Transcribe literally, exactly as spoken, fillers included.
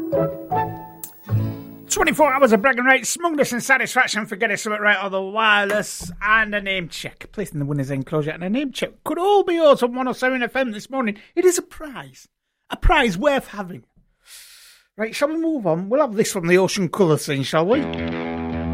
twenty-four hours of bragging rights, smugness and satisfaction for getting something right on the wireless, and a name check. Placing the winner's enclosure and a name check could all be yours on one oh seven F M this morning. It is a prize. A prize worth having. Right, shall we move on? We'll have this from the Ocean Colour scene, shall we?